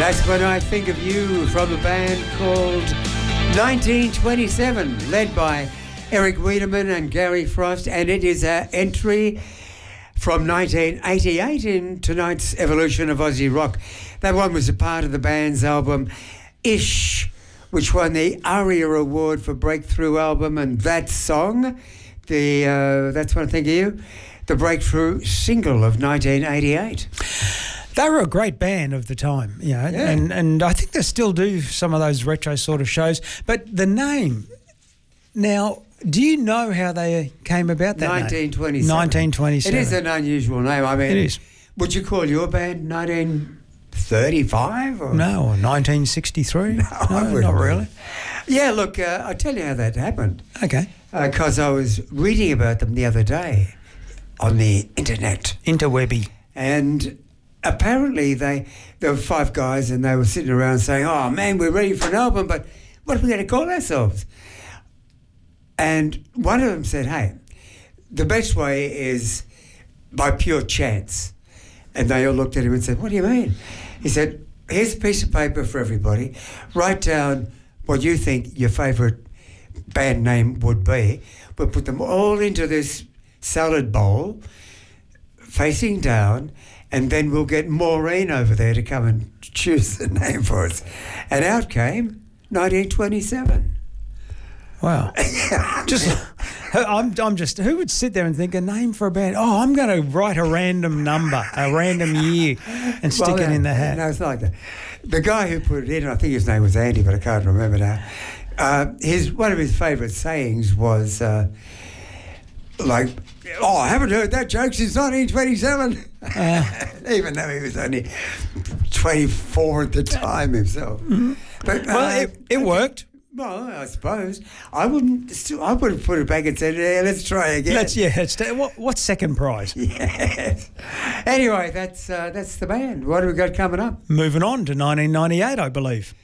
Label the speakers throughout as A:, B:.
A: That's When I Think of You, from a band called 1927, led by Eric Wiedemann and Gary Frost, and it is our entry from 1988 in tonight's evolution of Aussie rock. That one was a part of the band's album Ish, which won the ARIA Award for Breakthrough Album, and that song, That's When I Think of You, the breakthrough single of 1988.
B: They were a great band of the time, you know,
A: Yeah.
B: and I think they still do some of those retro sort of shows. But the name, now, do you know how they came about that
A: 1927.
B: name? 1927.
A: It is an unusual name. I mean,
B: It is.
A: Would you call your band 1935? Or?
B: No, or 1963?
A: No, I wouldn't
B: not
A: really.
B: really.
A: Yeah, look, I'll tell you how that happened.
B: Okay.
A: Because I was reading about them the other day on the internet.
B: Interwebby.
A: And apparently there were five guys and they were sitting around saying, oh, man, we're ready for an album, but what are we going to call ourselves? And one of them said, hey, the best way is by pure chance. And they all looked at him and said, what do you mean? He said, here's a piece of paper for everybody. Write down what you think your favourite band name would be. We'll put them all into this salad bowl, facing down, and then we'll get Maureen over there to come and choose the name for us. And out came 1927.
B: Wow. I'm just, who would sit there and think a name for a band? Oh, I'm going to write a random number, a random year, and stick it in the hat.
A: No, it's like that. The guy who put it in, I think his name was Andy, but I can't remember now. One of his favourite sayings was like, oh, I haven't heard that joke since 1927. Even though he was only 24 at the time himself.
B: Mm-hmm.
A: But
B: Well, it worked.
A: Well, I suppose I would have put it back and said, "Yeah, let's try again."
B: What's second prize?
A: Yes. Anyway, that's the band. What have we got coming up?
B: Moving on to 1998, I believe.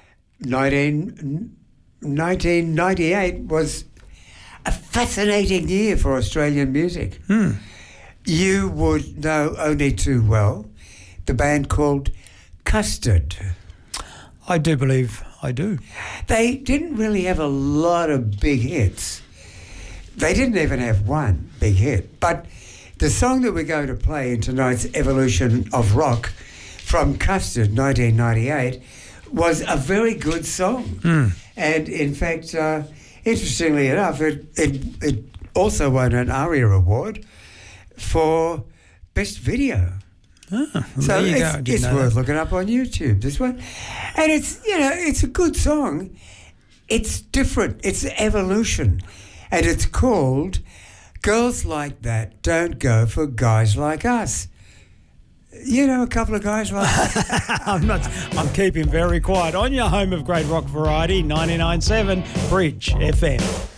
A: 1998 was a fascinating year for Australian music. You would know only too well the band called Custard.
B: I do believe I do.
A: They didn't really have a lot of big hits. They didn't even have one big hit. But the song that we're going to play in tonight's Evolution of Rock from Custard, 1998, was a very good song. And in fact, interestingly enough, it also won an ARIA Award for Best Video. So it's worth looking up on YouTube, this one. And it's a good song. It's different. It's evolution. And it's called Girls Like That Don't Go for Guys Like Us. You know a couple of guys like that?
B: I'm keeping very quiet on your home of great rock variety, 99.7 Bridge FM.